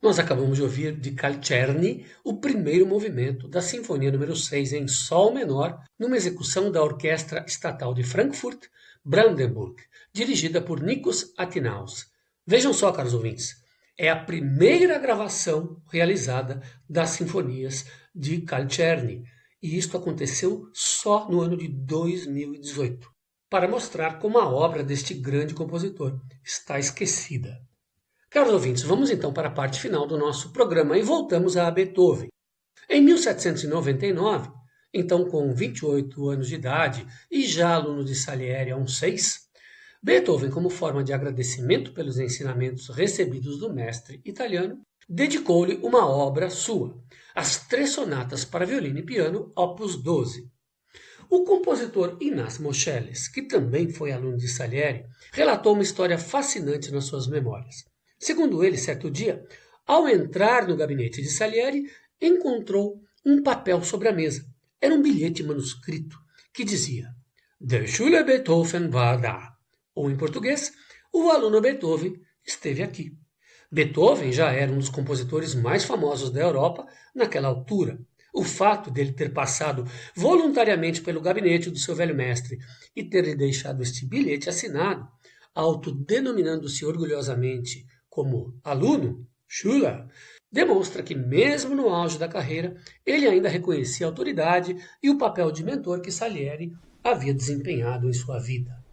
Nós acabamos de ouvir de Carl Czerny o primeiro movimento da Sinfonia número 6 em Sol menor, numa execução da Orquestra Estatal de Frankfurt, Brandenburg, dirigida por Nikos Atinaus. Vejam só, caros ouvintes, é a primeira gravação realizada das sinfonias de Carl Czerny, e isto aconteceu só no ano de 2018, para mostrar como a obra deste grande compositor está esquecida. Caros ouvintes, vamos então para a parte final do nosso programa e voltamos a Beethoven. Em 1799, então com 28 anos de idade e já aluno de Salieri há uns 6, Beethoven, como forma de agradecimento pelos ensinamentos recebidos do mestre italiano, dedicou-lhe uma obra sua, as Três Sonatas para Violino e Piano, Opus 12. O compositor Ignaz Moscheles, que também foi aluno de Salieri, relatou uma história fascinante nas suas memórias. Segundo ele, certo dia, ao entrar no gabinete de Salieri, encontrou um papel sobre a mesa. Era um bilhete manuscrito que dizia: Der Schüler Beethoven war da. Ou, em português, o aluno Beethoven esteve aqui. Beethoven já era um dos compositores mais famosos da Europa naquela altura. O fato dele ter passado voluntariamente pelo gabinete do seu velho mestre e ter lhe deixado este bilhete assinado, autodenominando-se orgulhosamente como aluno, Schüler, demonstra que mesmo no auge da carreira, ele ainda reconhecia a autoridade e o papel de mentor que Salieri havia desempenhado em sua vida.